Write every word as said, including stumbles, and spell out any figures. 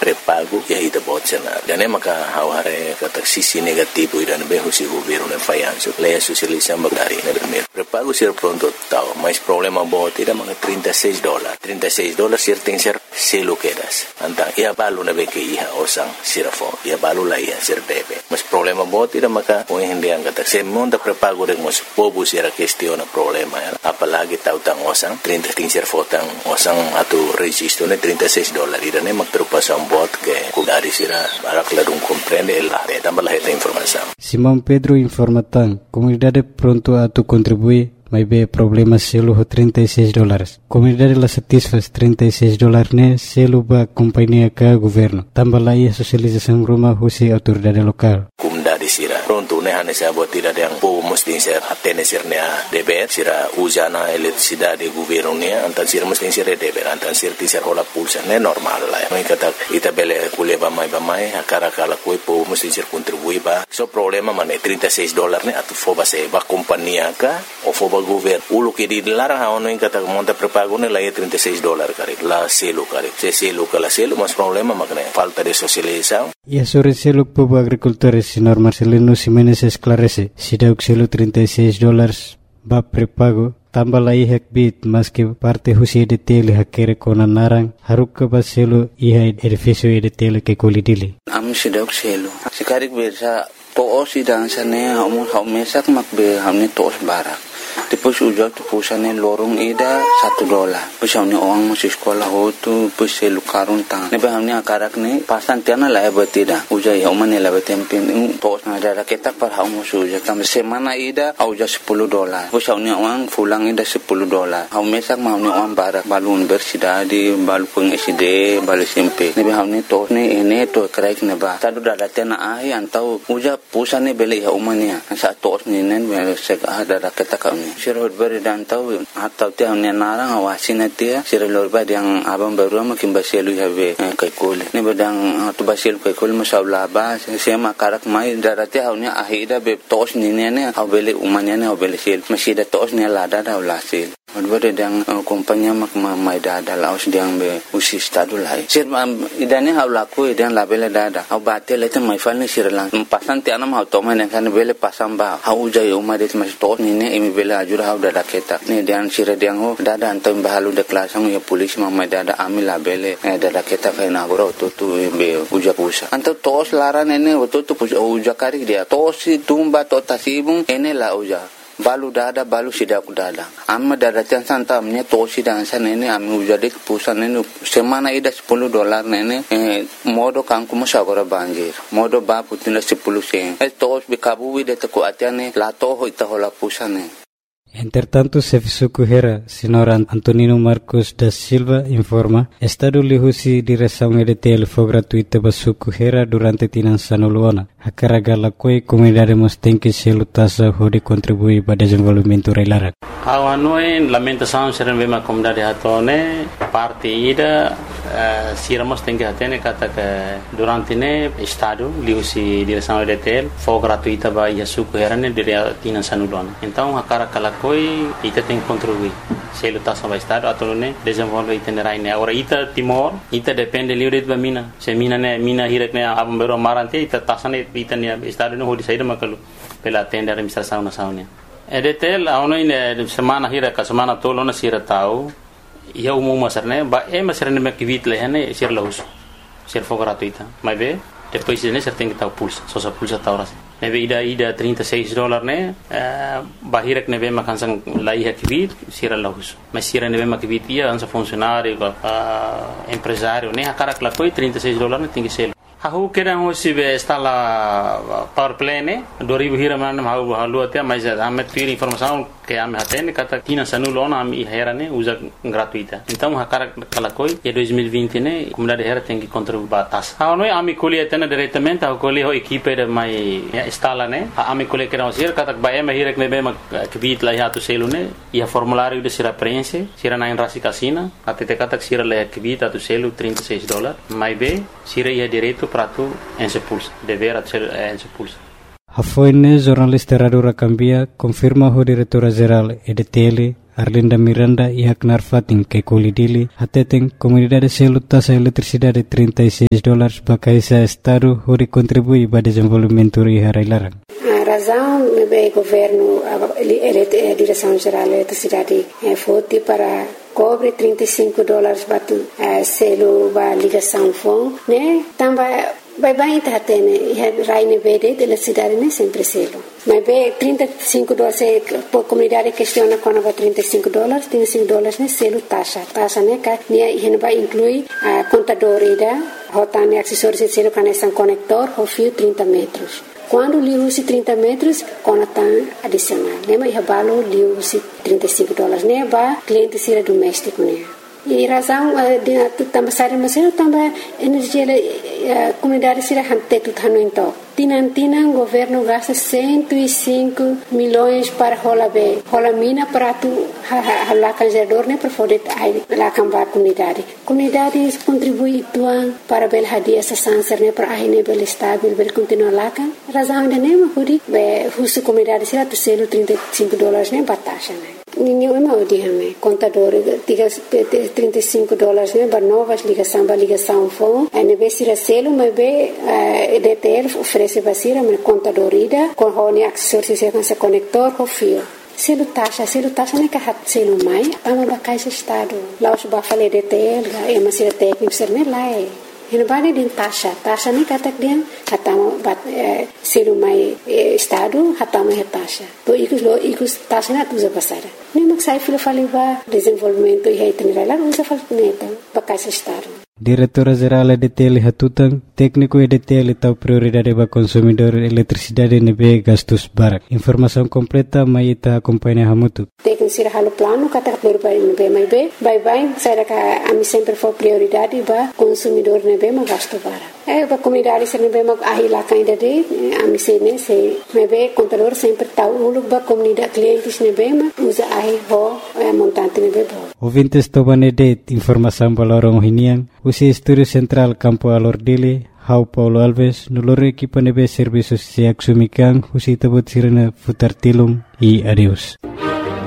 pré-pago e aí da bolsonaro. Dan é maka haware kata sisi negativo idan be husi governo ne fayanso. Leia socialização bagari ne primeiro. Pré-pago ser pronto tal, mas problema bot ida maka trinta e seis dólares. trinta e seis dólares ser tem ser selo quedas. Então, ia balu na be que ia osang sirafo. Ia balu la ia ser bebe. Mas problema bot ida maka o hendiang kata se monta pré-pago de mos povo ser questiona problema. Apalagi tau tang osang trinta tem ser fotang osang atu registro ne trinta e seis dólares. Ida ne mak terpasang bot que kudari sira arak ladung comprende la de tambah esta informação. Simão Pedro informa tan, comunidade pronto a tu contribuir, mas be problema selo trinta e seis dólares. Comunidade la satisfaz trinta e seis dólares ne selo ba companhia ka governo. Tambah la ia socialização rumah husi autoridade lokal. Comunidade sira pronto ne hane sa bot ida yang po mesti ser atene sir ne deber sira usana eletricidade governo ne antan sir mesti sir deber antan sir ti sir hola pulsa ne normal la. Mai kata ita bele kuleba mai ba mai akara kala koi po mesti sir contribui ba. So problema mane trinta e seis dólares ne atu foba se ba companhia ka o foba governo. Ulo que di larang ha ono kata monta prepago ne la trinta e seis dólares kare la selo kare. Se selo kala selo mas problema makne falta de socialização. E sobre selo povo agricultores senhor Marcelino Ximenes esclarece, se deu selo trinta e seis dólares ba prepago tambah la ihak bit mas que parte husi de tele hakere kona narang haruk ba selo iha edifício de tele que colidili. Am se deu selo. Sekarik bersa to sidang sane hamun haumesak makbe hamne tos barak. Depois ujak tu pusane lorong ida satu dolar. Pusane orang masih sekolah hotu pusai lukarun tang. Nebe hamne akarak ne pasan tiana la betida. Ujai haumane la betempen tos na ada ketak par haum ujak tam semana ida auja sepuluh dolar. Pusane orang pulang ida sepuluh dolar. Haumesak hamne orang barak balun bersida di balu peng S D balu S M P. Nebe hamne tos ne ene to kraik neba. Tadu dada tiana ahi antau ujak pusane beli haumane. Sa tos ne nen sek ada ketak ni. Sirot beri dan tahu atau tiang ni narang awasin dia sirot beri yang abang baru makin basilu have kaikul ni bedang tu basilu kaikul masaulah ba sema karak mai darati haunya ahida be tos ni ni ni au beli umanya ni au beli sil masih ada tos ni lada dah ulasil. Beri yang kompanya mak mai dada laos diang be usi stadu lai. Sir idane hau laku idane labele dada au batel itu mai fal ni sirlang pasan tiana mau toma ni kan beli pasang ba hau jai umarit masih tos ni ni imi beli ajur hau dada keta ni dian sir diang ho dada antam bahalu de kelasang ya polisi mai dada ami labele dada keta kai na goro tu tu be uja pusa antam tos laran ini tu tu uja kari dia tos tumba to tasibung ene la uja balu dada balu sidak dada amma dada tiang santa amnya tosi dan sana ini ami ujadi pusan ini semana ida sepuluh dolar nene eh, modo kangku musagora banjir modo ba putina sepuluh sen eh tos bikabu ida teku atiane la toho ita hola pusane. Entretanto, Serviço Correira, senhor Antonino Marcos da Silva informa, Estado lihusi direção E D T L foi gratuita para Serviço Correira durante Tinançano Luana. A carga la coi comunidade mos tem que se lutasa hode contribuir para desenvolvimento reilara. Awan noen lamentação seren bema comunidade hatone parte ida uh, siramos tem que atene kata que durante ne Estado lihusi direção E D T L foi gratuita para Serviço Correira ne dire Tinançano Luana. Então a carga la coi ita tem que contribuir. Se lutasa para Estado atau ne desenvolve itinerai ne. Ora ita Timor ita depende livre de mina. Se mina ne mina hirek ne abam bero marante ita tasane ita ne Estado ne hodi saída makalu pela tenda administração nacional. E D T L aono ine semana hira ka semana tolo na sira tau ia umum masarne ba e masarne me kivit le hane sir laus sir fo gratuita mai be depois ne ser tem que tau pulsa so sa pulsa tau ras ne be ida ida trinta e seis dólares ne ba hira ne be makansang lai ha kivit sir laus mas sir ne be makivit ia ansa funcionário empresário ne akara kla koi trinta e seis dólares ne tem que ser Aku kira hosi be stala power plane dua ribu hira mana mau halu atia mais amet tiri informação que ame hatene kata Tinançano Luana ami herane usa gratuita. Então hakara kalakoi e dois mil e vinte ne comunidade hera tem que contribuir batas. Ha noi ami colhe tena diretamente a colhe ho equipe de mai stala ne ami colhe kira hosi kata ba eme hira ne be ma kvit la hatu selune e formulário de sira prense sira na rasi casina até kata sira la kvit atu selu trinta e seis dólares mai be sira ia direito para tu ensepulsa dever a ser ensepulsa. A foi ne jornalista Radura Cambia confirma o diretora geral E D T L Arlinda Miranda e Aknar Fatin que colidili até tem comunidade selo taxa eletricidade trinta e seis dólares para caisa estado hori contribui para desenvolvimento e harailarang. A razão é o governo, a direção geral da eletricidade foi para cobre trinta e cinco dólares para selo para ligação fone, né? Também vai bem tá tendo raine verde de eletricidade né sempre selo. Mas bem trinta e cinco dólares por comunidade questiona quando vai trinta e cinco dólares, trinta e cinco dólares né selo taxa, taxa né que né vai incluir a contador ida, rotan acessórios de selo conexão conector, o fio trinta metros. Quando li usi trinta metros, conta adicional. Né? Mas eu li usi trinta e cinco dólares. Né? Ba cliente sira doméstico. Né? E razão de também sair mas eu também energia a comunidade sira hante tudo hano então. Tinan tinan governo gasta cento e cinco milhões para rola be. Rola mina para tu lá canjador né para poder lá cambar comunidade. Comunidade contribui tuan para bel hadia essa sanser né para aí bel estável bel continuar lá kan. Razão de né mas huri be husu comunidade sira tu selo trinta e cinco dólares né batasha né. Ninguém é mau dia né. Contador tiga trinta e cinco dólares né para novas ligação para ligação fone. Aí be sira selo mas be D T L oferece basira mas contador ida com hone acessórios com esse conector com fio. Selo taxa, selo taxa não é que hat selo mai, tamo ba caixa estado. Lá os ba falei D T L, é uma sira técnico ser né lá é. Ele vai din taxa, taxa nem kata dia, hatamo bat selo mai estado, hatamo é taxa. To ikus lo ikus taxa na tuza passada. Nem mak sai filo falei ba desenvolvimento e itinerário lá usa fal neta, ba caixa estado. Diretora Geral E D T L Hatutang, técnico E D T L tahu prioridade para consumidor eletricidade nebe gastos barak. Informação completa mai ita acompanha hamutu. Técnico sira halo plano kata prioridade nebe mai be, bye bye, sai ka ami sempre for prioridade ba consumidor nebe ma gasto barak. É ba comunidade sira nebe ma ahila kainda de ami se ne se nebe contador sempre tahu uluk ba comunidade clientes nebe ma usa ahi ho montante nebe bo. Ouvintes tobane de informação balorong hiniang usi Estúdio Central Campo Alordile, Hau Paulo Alves, noloro equipa nebe serviços se axumikan, usi tabut sirena futar tilum e adeus.